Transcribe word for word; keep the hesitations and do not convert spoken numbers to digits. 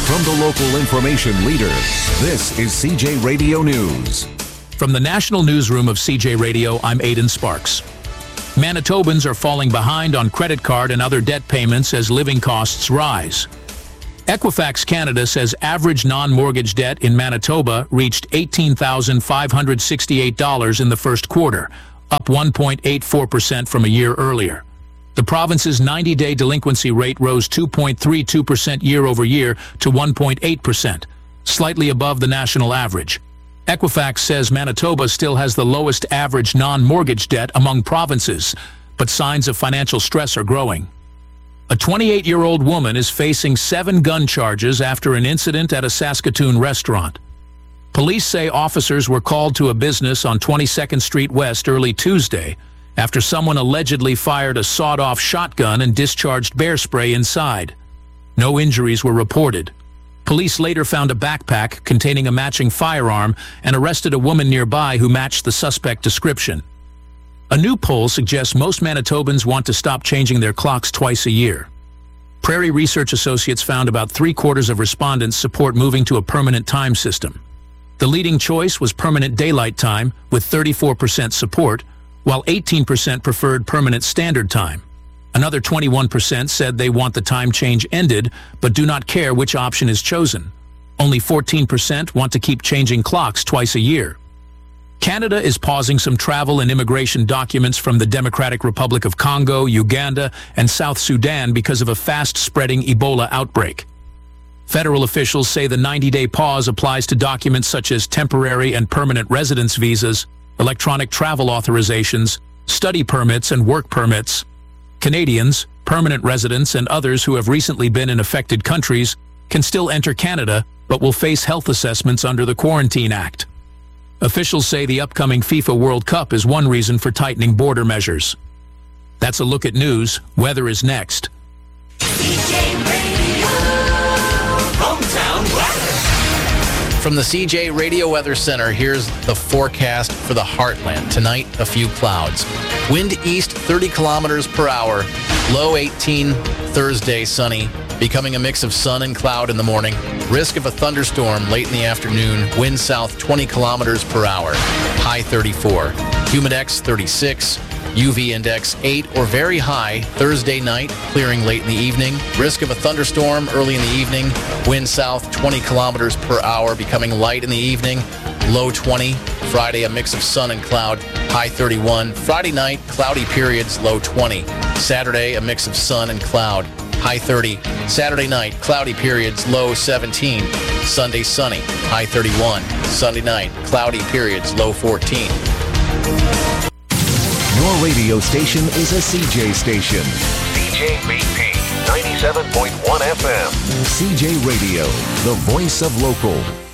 From the local information leader, this is C J Radio News. From the national newsroom of C J Radio, I'm Aidan Sparks. Manitobans are falling behind on credit card and other debt payments as living costs rise. Equifax Canada says average non-mortgage debt in Manitoba reached eighteen thousand five hundred sixty-eight dollars in the first quarter, up one point eight four percent from a year earlier. The province's ninety-day delinquency rate rose two point three two percent year over year to one point eight percent, slightly above the national average. Equifax says Manitoba still has the lowest average non-mortgage debt among provinces, but signs of financial stress are growing. A twenty-eight-year-old woman is facing seven gun charges after an incident at a Saskatoon restaurant. Police say officers were called to a business on twenty-second Street West early Tuesday after someone allegedly fired a sawed-off shotgun and discharged bear spray inside. No injuries were reported. Police later found a backpack containing a matching firearm and arrested a woman nearby who matched the suspect description. A new poll suggests most Manitobans want to stop changing their clocks twice a year. Prairie Research Associates found about three-quarters of respondents support moving to a permanent time system. The leading choice was permanent daylight time, with thirty-four percent support, while eighteen percent preferred permanent standard time. Another twenty-one percent said they want the time change ended, but do not care which option is chosen. Only fourteen percent want to keep changing clocks twice a year. Canada is pausing some travel and immigration documents from the Democratic Republic of Congo, Uganda, and South Sudan because of a fast-spreading Ebola outbreak. Federal officials say the ninety-day pause applies to documents such as temporary and permanent residence visas, electronic travel authorizations, study permits, and work permits. Canadians, permanent residents, and others who have recently been in affected countries can still enter Canada, but will face health assessments under the Quarantine Act. Officials say the upcoming FIFA World Cup is one reason for tightening border measures. That's a look at news. Weather is next. C J Radio, hometown weather. From the C J Radio Weather Center, here's the forecast for the Heartland. Tonight, a few clouds. Wind east thirty kilometers per hour. Low eighteen. Thursday, sunny. Becoming a mix of sun and cloud in the morning. Risk of a thunderstorm late in the afternoon. Wind south twenty kilometers per hour. High thirty-four. Humidex thirty-six. U V index eight or very high. Thursday night, clearing late in the evening. Risk of a thunderstorm early in the evening. Wind south twenty kilometers per hour, becoming light in the evening. Low twenty. Friday, a mix of sun and cloud. High thirty-one. Friday night, cloudy periods. Low twenty. Saturday, a mix of sun and cloud. High thirty. Saturday night, cloudy periods. Low seventeen. Sunday, sunny. High thirty-one. Sunday night, cloudy periods. Low fourteen. Your radio station is a C J station. C J B P ninety-seven point one F M. C J Radio, the voice of local.